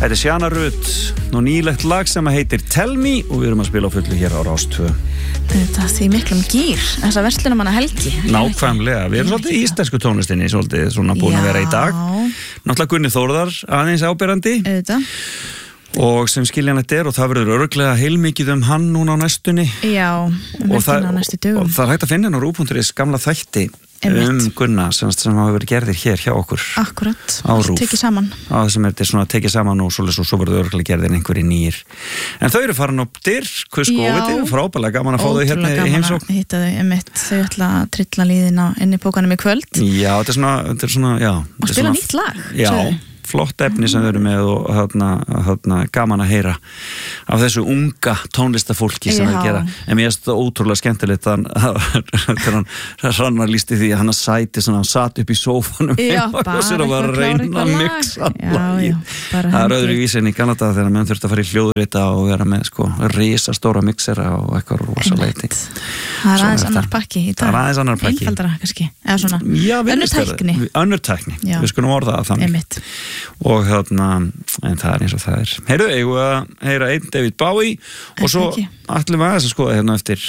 Þetta Sjana Rut og nýlegt lag sem heitir Tell Me og við erum að spila á fullu hér á Rás 2. Þetta því miklum gýr, þessa verslunarmanna helgi. Nákvæmlega, við erum svolítið íslensku tónlistinni svolítið svona búin að vera í dag. Náttúrulega Gunni Þórðar aðeins áberandi. Og sem skiljanlegt og það verður örugglega heilmikið hann núna á næstunni. Já, og það á næstu dögum. Og það er hægt að finna hann á RÚV.is gamla þætti Gunna sem hafa verið gerðir hér hjá okkur. Akkurat, tekið saman. Sem er svona tekið saman og svo verður örugglega gerðir einhverjir nýir. En þau eru farin upp dyr, Kuskóviti, frábælega gaman að fá þau hérna í heimsókn. Ótrúlega gaman að hitta þau einmitt, þau ætla að trilla líðina inn í pókanum í kvöld. Já, þetta er svona, já. Og spila nýtt lag. Já. Flott efni sem þau eru með og gaman að heyra af þessu unga tónlistafólki sem þeir gera. En mér finnst það ótrúlega skemmtilegt þegar hann Hrannar lýsti því að hann satt upp í sófanum og sér að var að reyna að mixa lagið. Það er öðru vísin í Kanada þegar menn þurft að fara í hljóðrita og vera með risastóra mixera og eitthvað rosaleiti. Það er aðeins annar pakki í dag. Það er aðeins annar pakki. Einfaldara kannski. Eða svona önnur tækni. Við skulum orða það þannig. Og en það er eins og það er. Heyrðu, eigum við að heyra einn David Bowie og svo ætlum við aðeins að skoða hérna eftir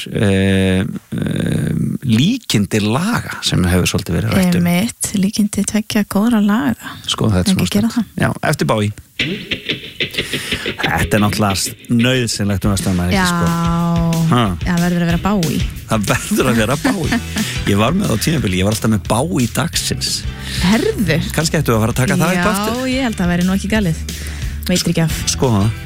líkindi laga sem hefur svolítið verið rætt Einmitt, líkindi tveggja góðra laga. Skoða þetta smá stund. Já, eftir Bowie. Þetta er náttúrulega nauðsynlegt að stemma ekki Já, verður að vera Bowie. Það verður að vera Bowie. Ég var með á tímabili, ég var alltaf með Bowie dagsins. Herðu? Kannski ættu að fara að taka það upp aftur. Já, ég held að það veri nú ekki galið. Veitir ekki af. Skoða það.